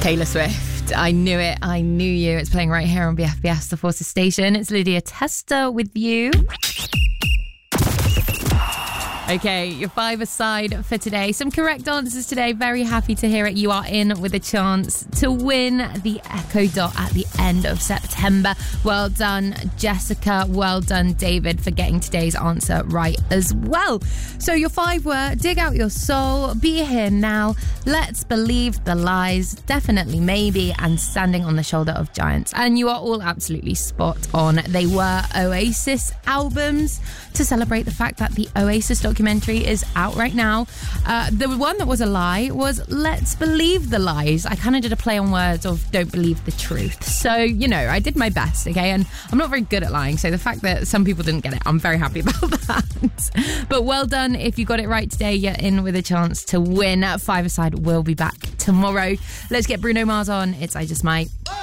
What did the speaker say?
Taylor Swift. I knew it. I knew you. It's playing right here on BFBS, the Forces Station. It's Lydia Tester with you. Okay, your five-a-side for today. Some correct answers today. Very happy to hear it. You are in with a chance to win the Echo Dot at the end of September. Well done, Jessica. Well done, David, for getting today's answer right as well. So your five were: dig out your soul, be here now, let's believe the lies, definitely maybe, and standing on the shoulder of giants. And you are all absolutely spot on. They were Oasis albums to celebrate the fact that the Oasis documentary is out right now. The one that was a lie was Let's Believe the Lies. I kind of did a play on words of don't believe the truth. So, you know, I did my best, okay? And I'm not very good at lying, so the fact that some people didn't get it, I'm very happy about that. But well done. If you got it right today, you're in with a chance to win. Five-a-side will be back tomorrow. Let's get Bruno Mars on. It's I Just Might.